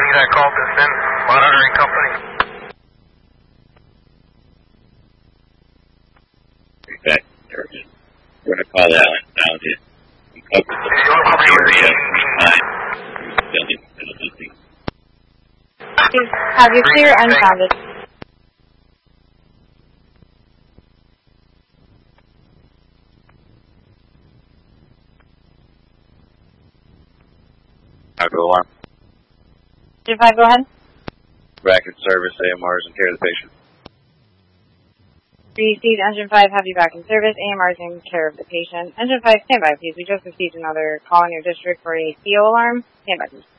I called this in, monitoring company. Okay, we're going to call that down to focus on the area have you clear unfounded? Go alarm. Engine 5, go ahead. Back in service, AMRs and care of the patient. Received Engine 5, have you back in service, AMRs in care of the patient. Engine 5, stand by, please. We just received another call in your district for a CO alarm. Stand by, please.